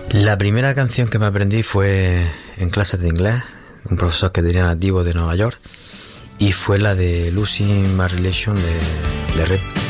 La primera canción que me aprendí fue en clases de inglés, un profesor que tenía nativo de Nueva York, y fue la de Losing My Relation de Red.